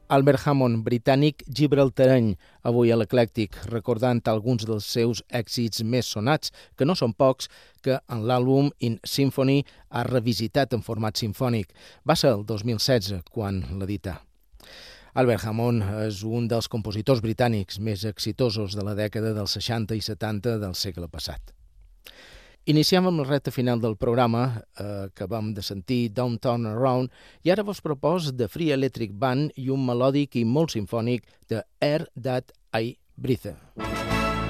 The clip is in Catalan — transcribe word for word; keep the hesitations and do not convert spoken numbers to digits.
Albert Hammond, britànic gibraltareny, avui a l'Eclèctic, recordant alguns dels seus èxits més sonats, que no són pocs, que en l'àlbum In Symphony ha revisitat en format simfònic. Va ser el dos mil setze quan l'edità. Albert Hammond és un dels compositors britànics més exitosos de la dècada dels seixanta i setanta del segle passat. Iniciem amb la recta final del programa, eh, que vam de sentir Don't Turn Around, i ara vos propos The Free Electric Band i un melòdic i molt simfònic de Air That I Breathe.